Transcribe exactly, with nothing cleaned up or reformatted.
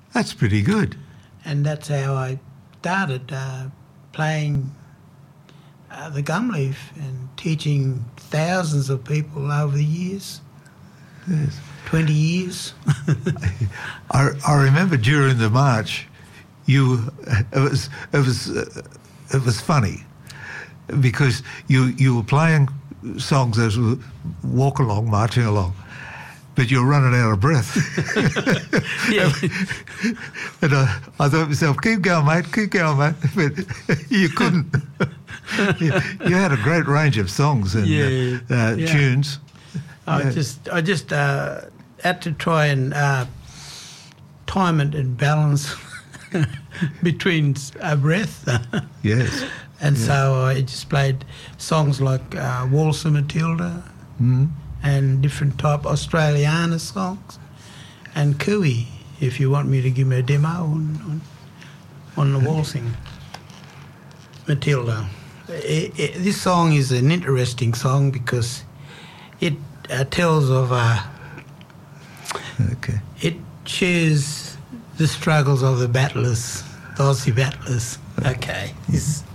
That's pretty good. And that's how I started uh, playing uh, the gum leaf and teaching thousands of people over the years. Yes. twenty years. I, I remember during the march, you it was it was uh, it was funny because you you were playing songs as we walk along, marching along, but you're running out of breath. Yeah. And I, I thought to myself, keep going, mate, keep going, mate. But you couldn't. you, you had a great range of songs and Yeah, uh, uh, yeah. tunes. I Yeah. just I just uh, had to try and uh, time it and balance between a breath. Yes. And Yeah. so I just played songs like uh, Walser Matilda Mm. and different type Australiana songs and Cooey, if you want me to give me a demo on on, on the waltzing Matilda. I I this song is an interesting song because it uh, tells of uh, Okay. it shares the struggles of the battlers, the Aussie battlers. Okay, this